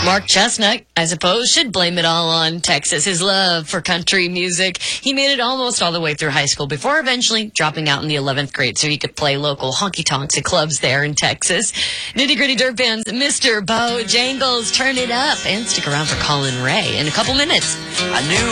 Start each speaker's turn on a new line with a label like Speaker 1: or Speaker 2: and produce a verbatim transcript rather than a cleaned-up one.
Speaker 1: Mark Chestnut, I suppose, should blame it all on Texas. His love for country music. He made it almost all the way through high school before eventually dropping out in the eleventh grade so he could play local honky-tonks at clubs there in Texas. Nitty-gritty dirt bands, Mister Bojangles, Turn It Up, and stick around for Colin Ray in a couple minutes.
Speaker 2: I knew